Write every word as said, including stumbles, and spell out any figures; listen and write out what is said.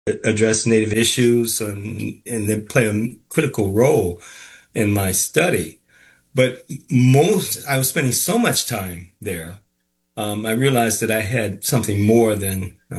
address Native issues and, and then play a critical role in my study. But most, I was spending so much time there, um, I realized that I had something more than